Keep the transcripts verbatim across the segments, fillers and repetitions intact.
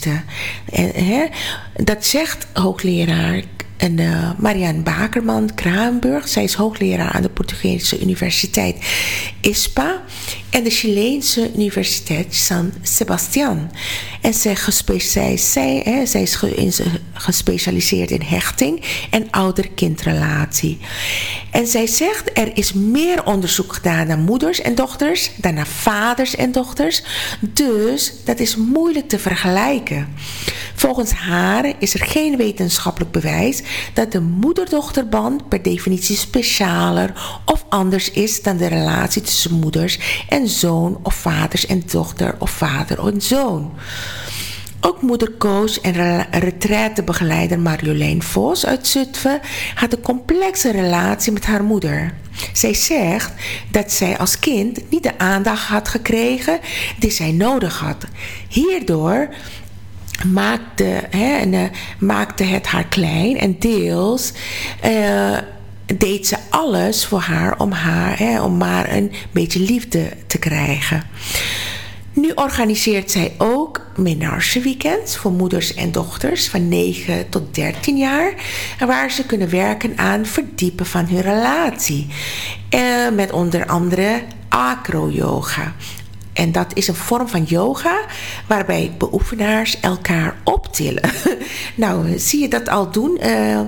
liefste. En, hè, dat zegt hoogleraar En uh, Marianne Bakerman-Kraanburg, zij is hoogleraar aan de Portugese Universiteit I S P A en de Chileense Universiteit San Sebastián. En zij, gespe- zij, zij, hè, zij is ge- gespecialiseerd in hechting en ouder-kindrelatie. En zij zegt, er is meer onderzoek gedaan naar moeders en dochters dan naar vaders en dochters. Dus dat is moeilijk te vergelijken. Volgens haar is er geen wetenschappelijk bewijs dat de moeder-dochterband per definitie specialer of anders is dan de relatie tussen moeders en zoon of vaders en dochter of vader en zoon. Ook moedercoach en retraitebegeleider Marjolein Vos uit Zutphen had een complexe relatie met haar moeder. Zij zegt dat zij als kind niet de aandacht had gekregen die zij nodig had. Hierdoor maakte, hè, en, uh, maakte het haar klein en deels uh, deed ze alles voor haar om, haar hè, om maar een beetje liefde te krijgen. Nu organiseert zij ook menarche-weekends voor moeders en dochters van negen tot dertien jaar, waar ze kunnen werken aan verdiepen van hun relatie. Uh, met onder andere acro-yoga. En dat is een vorm van yoga waarbij beoefenaars elkaar optillen. Nou, zie je dat al doen? Uh,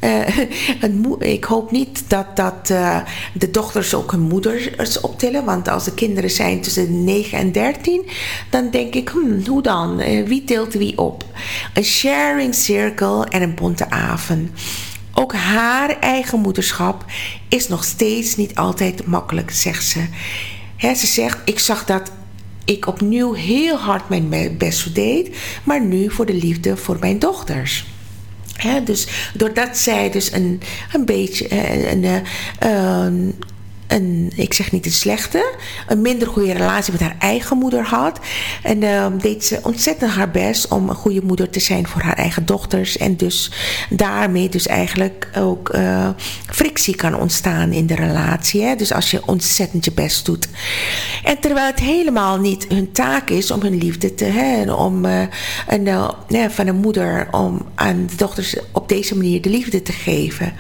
uh, ik hoop niet dat, dat uh, de dochters ook hun moeders optillen. Want als de kinderen zijn tussen negen en dertien, dan denk ik, hmm, hoe dan? Uh, wie tilt wie op? Een sharing circle en een bonte avond. Ook haar eigen moederschap is nog steeds niet altijd makkelijk, zegt ze. He, ze zegt, ik zag dat ik opnieuw heel hard mijn best deed, maar nu voor de liefde voor mijn dochters. He, dus doordat zij dus een, een beetje een, een, een, een, ik zeg niet een slechte, een minder goede relatie met haar eigen moeder had. En uh, deed ze ontzettend haar best om een goede moeder te zijn voor haar eigen dochters. En dus daarmee dus eigenlijk ook uh, frictie kan ontstaan in de relatie. Hè? Dus als je ontzettend je best doet. En terwijl het helemaal niet hun taak is om hun liefde te hebben, om uh, een, uh, van een moeder om aan de dochters op deze manier de liefde te geven.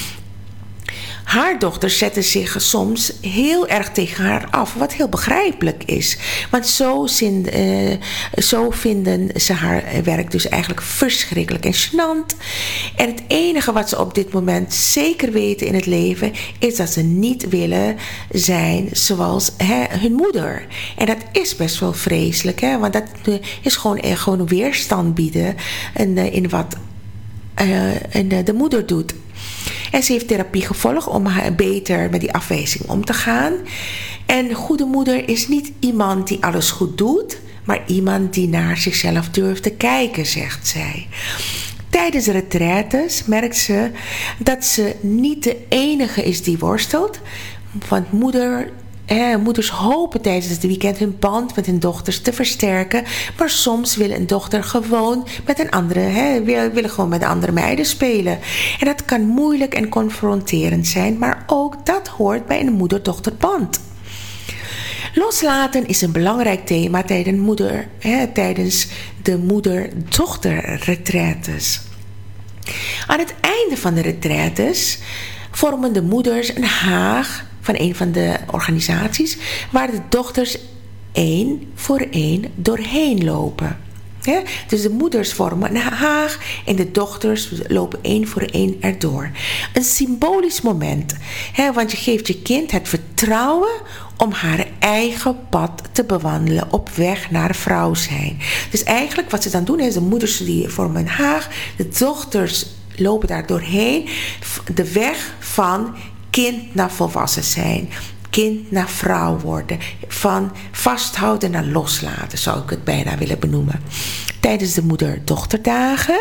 Haar dochters zetten zich soms heel erg tegen haar af, wat heel begrijpelijk is. Want zo, zin, uh, zo vinden ze haar werk dus eigenlijk verschrikkelijk en gênant. En het enige wat ze op dit moment zeker weten in het leven is dat ze niet willen zijn zoals hè, hun moeder. En dat is best wel vreselijk, hè? Want dat uh, is gewoon, uh, gewoon weerstand bieden in, uh, in wat uh, in, uh, de moeder doet. En ze heeft therapie gevolgd om beter met die afwijzing om te gaan. En een goede moeder is niet iemand die alles goed doet, maar iemand die naar zichzelf durft te kijken, zegt zij. Tijdens de retraites merkt ze dat ze niet de enige is die worstelt. Want moeder... Eh, moeders hopen tijdens het weekend hun band met hun dochters te versterken, maar soms wil een dochter gewoon met een andere, hè, willen, willen gewoon met de andere meiden spelen. En dat kan moeilijk en confronterend zijn, maar ook dat hoort bij een moeder-dochterband. Loslaten is een belangrijk thema tijdens, moeder, hè, tijdens de moeder-dochter-retraites. Aan het einde van de retraites vormen de moeders een haag van een van de organisaties waar de dochters één voor één doorheen lopen. Ja? Dus de moeders vormen een haag en de dochters lopen één voor één erdoor. Een symbolisch moment, hè? Want je geeft je kind het vertrouwen om haar eigen pad te bewandelen op weg naar vrouw zijn. Dus eigenlijk wat ze dan doen is de moeders die vormen een haag, de dochters lopen daar doorheen, de weg van kind naar volwassen zijn, kind naar vrouw worden, van vasthouden naar loslaten, zou ik het bijna willen benoemen. Tijdens de moeder-dochterdagen,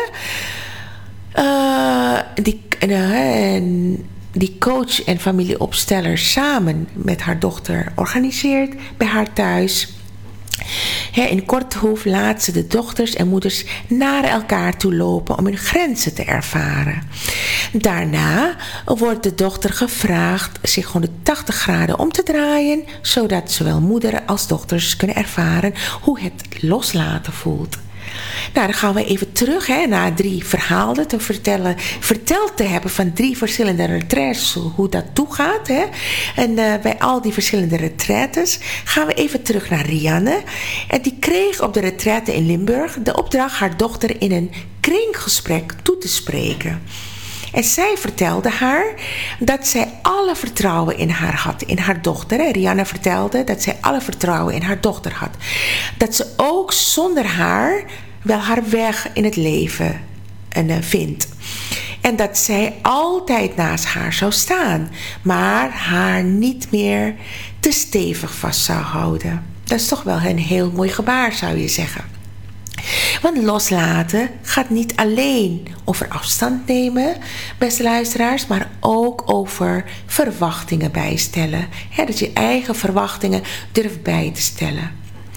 uh, die, uh, die coach en familieopsteller samen met haar dochter organiseert bij haar thuis. He, in Korthoef laat ze de dochters en moeders naar elkaar toe lopen om hun grenzen te ervaren. Daarna wordt de dochter gevraagd zich honderdtachtig graden om te draaien, zodat zowel moeder als dochters kunnen ervaren hoe het loslaten voelt. Nou, dan gaan we even terug hè, naar drie verhalen te vertellen. Verteld te hebben van drie verschillende retraites, hoe dat toegaat. Hè. En uh, bij al die verschillende retraites gaan we even terug naar Rianne. En die kreeg op de retraite in Limburg de opdracht haar dochter in een kringgesprek toe te spreken. En zij vertelde haar dat zij alle vertrouwen in haar had, in haar dochter. Rianne vertelde dat zij alle vertrouwen in haar dochter had. Dat ze ook zonder haar wel haar weg in het leven uh, vindt. En dat zij altijd naast haar zou staan, maar haar niet meer te stevig vast zou houden. Dat is toch wel een heel mooi gebaar, zou je zeggen. Want loslaten gaat niet alleen over afstand nemen, beste luisteraars, maar ook over verwachtingen bijstellen. He, dat je eigen verwachtingen durft bij te stellen.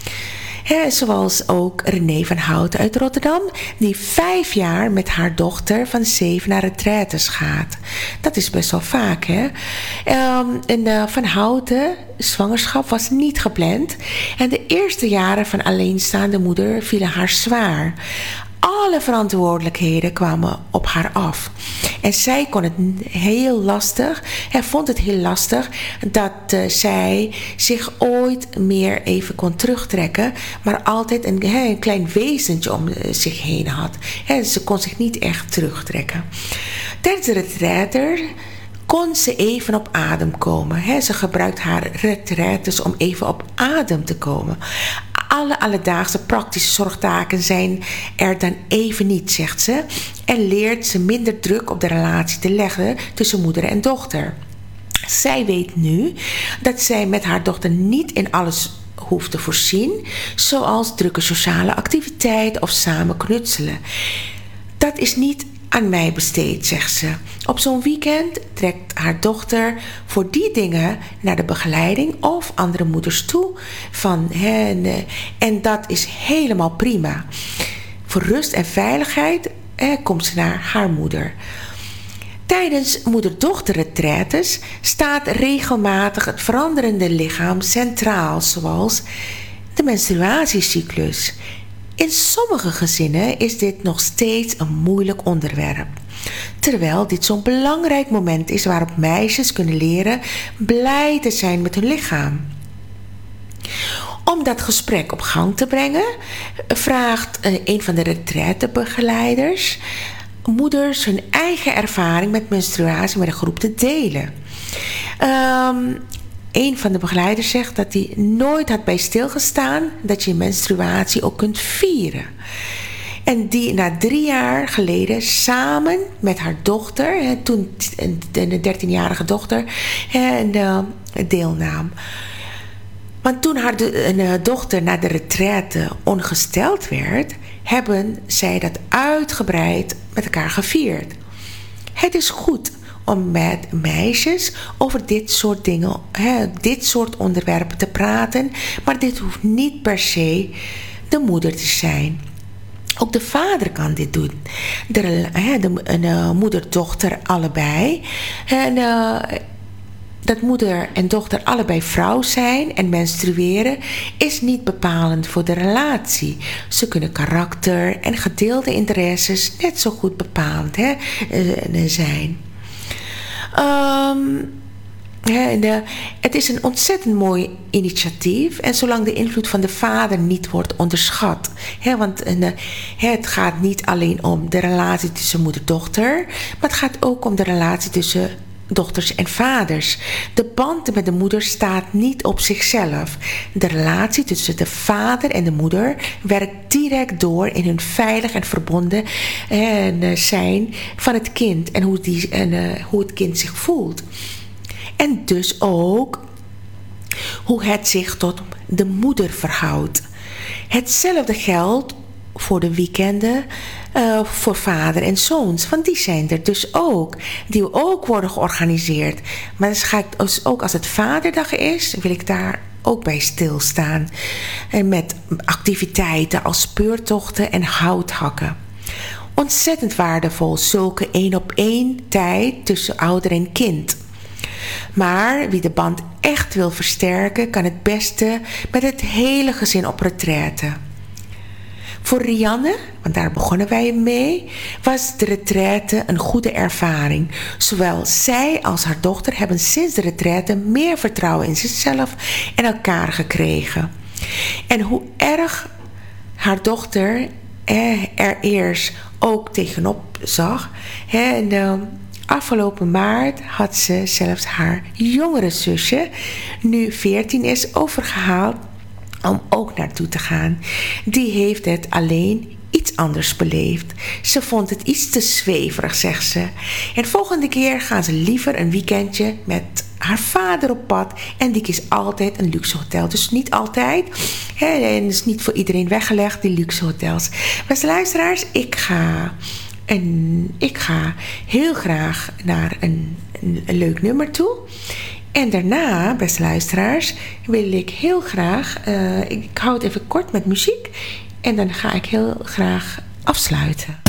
He, zoals ook René van Houten uit Rotterdam, die vijf jaar met haar dochter van zeven naar retraites gaat. Dat is best wel vaak, hè. Um, en uh, Van Houten, zwangerschap was niet gepland. En de eerste jaren van alleenstaande moeder vielen haar zwaar. Alle verantwoordelijkheden kwamen op haar af. En zij kon het heel lastig, hij vond het heel lastig dat uh, zij zich ooit meer even kon terugtrekken, maar altijd een, he, een klein wezentje om uh, zich heen had. He, ze kon zich niet echt terugtrekken. Tijdens de retraite kon ze even op adem komen. He, ze gebruikt haar retraites om even op adem te komen. Alle alledaagse praktische zorgtaken zijn er dan even niet, zegt ze. En leert ze minder druk op de relatie te leggen tussen moeder en dochter. Zij weet nu dat zij met haar dochter niet in alles hoeft te voorzien, zoals drukke sociale activiteit of samen knutselen. Dat is niet aan mij besteed, zegt ze. Op zo'n weekend trekt haar dochter voor die dingen naar de begeleiding of andere moeders toe. Van hen, en dat is helemaal prima. Voor rust en veiligheid eh, komt ze naar haar moeder. Tijdens moeder-dochter-retraites staat regelmatig het veranderende lichaam centraal, zoals de menstruatiecyclus. In sommige gezinnen is dit nog steeds een moeilijk onderwerp. Terwijl dit zo'n belangrijk moment is waarop meisjes kunnen leren blij te zijn met hun lichaam. Om dat gesprek op gang te brengen, vraagt een van de retraitebegeleiders moeders hun eigen ervaring met menstruatie met een groep te delen. Um, Een van de begeleiders zegt dat hij nooit had bij stilgestaan dat je menstruatie ook kunt vieren. En die na drie jaar geleden samen met haar dochter, toen de dertienjarige dochter, deelnam. Want toen haar dochter naar de retraite ongesteld werd, hebben zij dat uitgebreid met elkaar gevierd. Het is goed om met meisjes over dit soort dingen, hè, dit soort onderwerpen te praten, maar dit hoeft niet per se de moeder te zijn. Ook de vader kan dit doen. De, hè, de, een uh, moeder-dochter allebei. En uh, dat moeder en dochter allebei vrouw zijn en menstrueren is niet bepalend voor de relatie. Ze kunnen karakter en gedeelde interesses net zo goed bepalend hè, uh, zijn. Um, he, de, het is een ontzettend mooi initiatief. En zolang de invloed van de vader niet wordt onderschat. He, want he, het gaat niet alleen om de relatie tussen moeder-dochter. Maar het gaat ook om de relatie tussen dochters en vaders. De band met de moeder staat niet op zichzelf. De relatie tussen de vader en de moeder werkt direct door in hun veilig en verbonden en, zijn van het kind en hoe, die, en uh, hoe het kind zich voelt. En dus ook hoe het zich tot de moeder verhoudt. Hetzelfde geldt voor de weekenden uh, voor vader en zoons. Want die zijn er dus ook. Die ook worden georganiseerd. Maar dus ga ik, ook als het vaderdag is, wil ik daar ook bij stilstaan. En met activiteiten als speurtochten en houthakken. Ontzettend waardevol, zulke één op één tijd tussen ouder en kind. Maar wie de band echt wil versterken, kan het beste met het hele gezin op retraite. Voor Rianne, want daar begonnen wij mee, was de retraite een goede ervaring. Zowel zij als haar dochter hebben sinds de retraite meer vertrouwen in zichzelf en elkaar gekregen. En hoe erg haar dochter eh, er eerst ook tegenop zag. Hè, en, uh, afgelopen maart had ze zelfs haar jongere zusje, nu veertien is, overgehaald om ook naartoe te gaan. Die heeft het alleen iets anders beleefd. Ze vond het iets te zweverig, zegt ze. En volgende keer gaan ze liever een weekendje met haar vader op pad. En die kiest altijd een luxe hotel. Dus niet altijd. Hè, en het is niet voor iedereen weggelegd, die luxe hotels. Beste luisteraars, ik ga... En ik ga heel graag naar een, een, een leuk nummer toe. En daarna, beste luisteraars, wil ik heel graag... Uh, ik hou het even kort met muziek. En dan ga ik heel graag afsluiten.